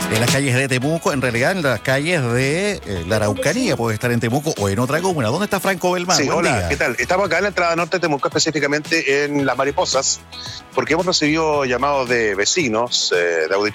En las calles de Temuco, en realidad en las calles de la Araucanía, puede estar en Temuco o en otra comuna. ¿Dónde está Franco Belmán? Sí, Buen hola, día. ¿qué tal? Estamos acá en la entrada norte de Temuco, específicamente en Las Mariposas, porque hemos recibido llamados de vecinos, de auditores